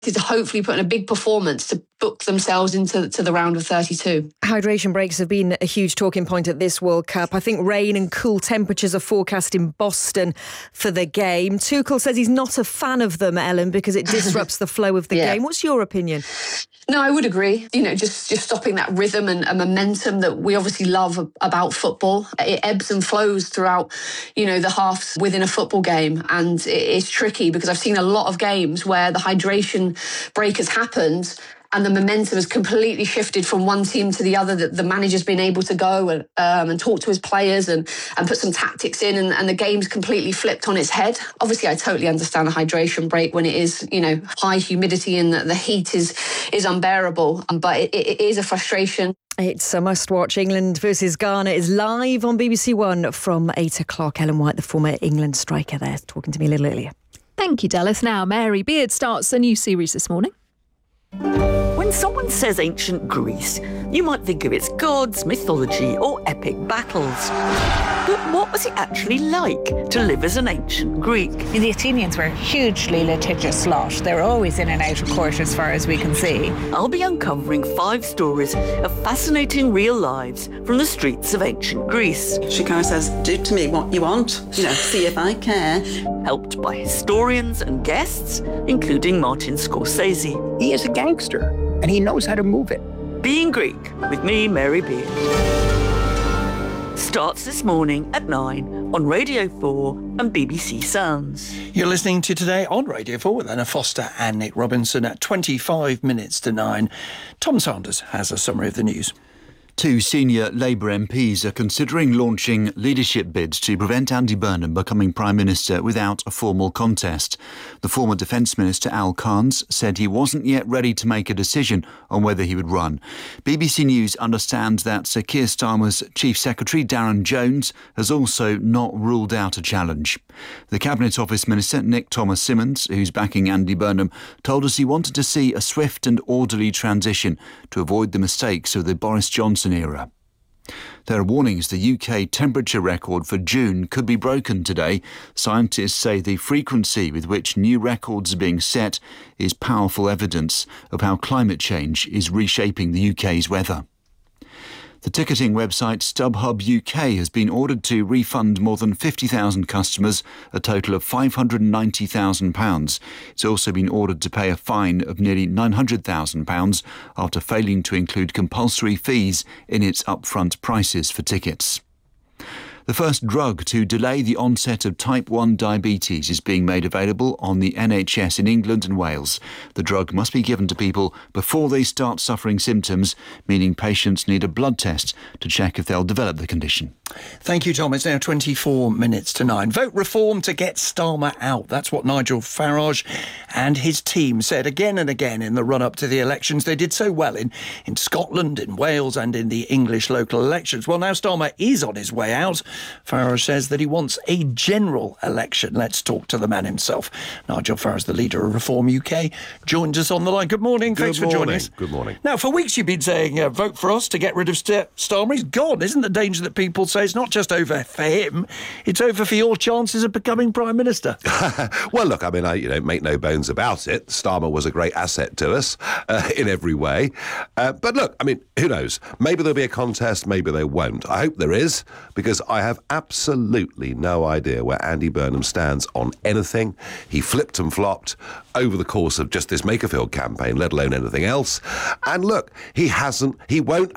is hopefully put in a big performance to book themselves into the round of 32. Hydration breaks have been a huge talking point at this World Cup. I think rain and cool temperatures are forecast in Boston for the game. Tuchel says he's not a fan of them, Ellen, because it disrupts the flow of the game. What's your opinion? No, I would agree. Just stopping that rhythm and momentum that we obviously love about football. It ebbs and flows throughout, the halves within a football game. And it's tricky because I've seen a lot of games where the hydration break has happened and the momentum has completely shifted from one team to the other, that the manager's been able to go and talk to his players and put some tactics in, and the game's completely flipped on its head. Obviously, I totally understand a hydration break when it is, high humidity and the heat is unbearable, but it is a frustration. It's a must-watch. England versus Ghana is live on BBC One from 8 o'clock. Ellen White, the former England striker there, talking to me a little earlier. Thank you, Dallas. Now, Mary Beard starts a new series this morning. When someone says ancient Greece, you might think of its gods, mythology or epic battles. But what was it actually like to live as an ancient Greek? The Athenians were a hugely litigious lot. They were always in and out of court as far as we can see. I'll be uncovering 5 stories of fascinating real lives from the streets of ancient Greece. She kind of says, do to me what you want, see if I care. Helped by historians and guests, including Martin Scorsese. He is a gangster, and he knows how to move it. Being Greek, with me, Mary Beard. Starts this morning at 9 on Radio 4 and BBC Sounds. You're listening to Today on Radio 4 with Anna Foster and Nick Robinson at 25 minutes to 9. Tom Sanders has a summary of the news. 2 senior Labour MPs are considering launching leadership bids to prevent Andy Burnham becoming Prime Minister without a formal contest. The former Defence Minister Al Carnes said he wasn't yet ready to make a decision on whether he would run. BBC News understands that Sir Keir Starmer's Chief Secretary Darren Jones has also not ruled out a challenge. The Cabinet Office Minister Nick Thomas-Symonds, who's backing Andy Burnham, told us he wanted to see a swift and orderly transition to avoid the mistakes of the Boris Johnson era. There are warnings the UK temperature record for June could be broken today. Scientists say the frequency with which new records are being set is powerful evidence of how climate change is reshaping the UK's weather. The ticketing website StubHub UK has been ordered to refund more than 50,000 customers a total of £590,000. It's also been ordered to pay a fine of nearly £900,000 after failing to include compulsory fees in its upfront prices for tickets. The first drug to delay the onset of type 1 diabetes is being made available on the NHS in England and Wales. The drug must be given to people before they start suffering symptoms, meaning patients need a blood test to check if they'll develop the condition. Thank you, Tom. It's now 24 minutes to 9. Vote reform to get Starmer out. That's what Nigel Farage and his team said again and again in the run-up to the elections. They did so well in Scotland, in Wales and in the English local elections. Well, now Starmer is on his way out. Farage says that he wants a general election. Let's talk to the man himself. Nigel Farage, the leader of Reform UK, joins us on the line. Good morning. Thanks for joining us. Good morning. Now, for weeks you've been saying, vote for us to get rid of Starmer. He's gone. Isn't the danger that people say it's not just over for him, it's over for your chances of becoming Prime Minister? Well, look, I mean, make no bones about it. Starmer was a great asset to us in every way. But look, I mean, who knows? Maybe there'll be a contest, maybe there won't. I hope there is, because I have absolutely no idea where Andy Burnham stands on anything. He flipped and flopped over the course of just this Makerfield campaign, let alone anything else. And look, he won't